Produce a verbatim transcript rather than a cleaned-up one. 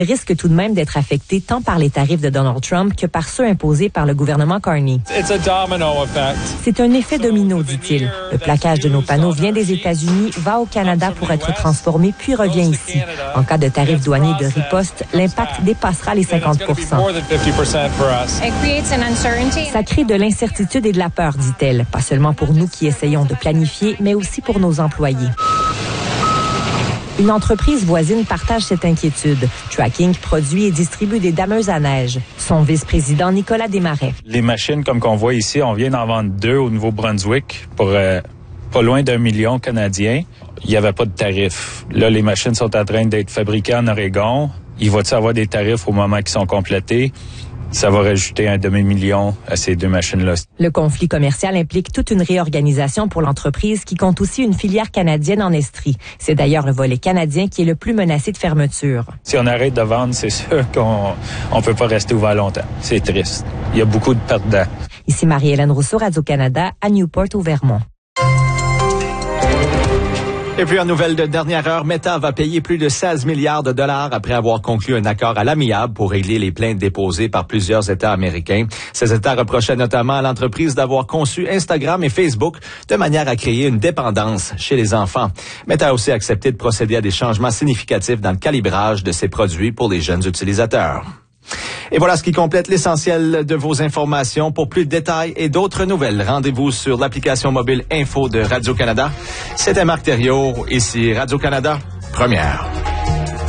risque tout de même d'être affecté tant par les tarifs de Donald Trump que par ceux imposés par le gouvernement Carney. C'est un effet domino, dit-il. Le plaquage de nos panneaux vient des États-Unis, va au Canada pour être transformé, puis revient ici. En cas de tarifs douaniers de riposte, l'impact dépassera les cinquante pour cent. Ça crée de l'incertitude et de la peur, dit-elle, pas seulement pour nous qui essayons de planifier, mais aussi pour nos employés. Une entreprise voisine partage cette inquiétude. Tracking produit et distribue des dameuses à neige. Son vice-président Nicolas Desmarais. Les machines comme qu'on voit ici, on vient d'en vendre deux au Nouveau-Brunswick pour euh, pas loin d'un million canadien. Il n'y avait pas de tarif. Là, les machines sont en train d'être fabriquées en Oregon. Il va-t-il avoir des tarifs au moment qu'ils sont complétés? Ça va rajouter un demi-million à ces deux machines-là. Le conflit commercial implique toute une réorganisation pour l'entreprise qui compte aussi une filière canadienne en Estrie. C'est d'ailleurs le volet canadien qui est le plus menacé de fermeture. Si on arrête de vendre, c'est sûr qu'on on peut pas rester ouvert longtemps. C'est triste. Il y a beaucoup de perdants. Ici Marie-Hélène Rousseau, Radio-Canada, à Newport, au Vermont. Et puis, en nouvelle de dernière heure, Meta va payer plus de seize milliards de dollars après avoir conclu un accord à l'amiable pour régler les plaintes déposées par plusieurs États américains. Ces États reprochaient notamment à l'entreprise d'avoir conçu Instagram et Facebook de manière à créer une dépendance chez les enfants. Meta a aussi accepté de procéder à des changements significatifs dans le calibrage de ses produits pour les jeunes utilisateurs. Et voilà ce qui complète l'essentiel de vos informations. Pour plus de détails et d'autres nouvelles, rendez-vous sur l'application mobile Info de Radio-Canada. C'était Marc Thériault, ici Radio-Canada, première.